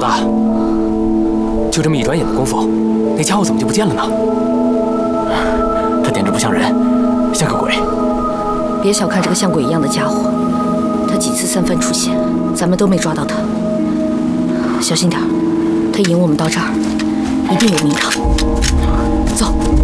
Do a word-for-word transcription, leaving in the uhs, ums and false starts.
大，就这么一转眼的功夫，那家伙怎么就不见了呢？他简直不像人，像个鬼。 别小看这个像鬼一样的家伙，他几次三番出现，咱们都没抓到他。小心点，他引我们到这儿，一定有名堂。走。